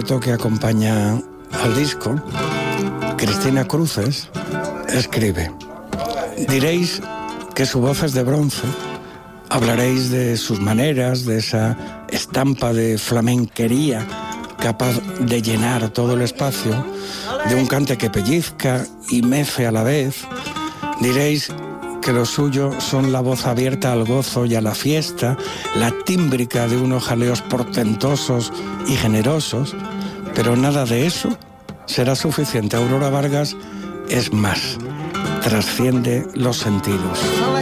foto que acompaña al disco, Cristina Cruces escribe: diréis que su voz es de bronce, hablaréis de sus maneras, de esa estampa de flamenquería capaz de llenar todo el espacio, de un cante que pellizca y mece a la vez. Diréis que lo suyo son la voz abierta al gozo y a la fiesta, la tímbrica de unos jaleos portentosos y generosos, pero nada de eso será suficiente. Aurora Vargas es más, trasciende los sentidos.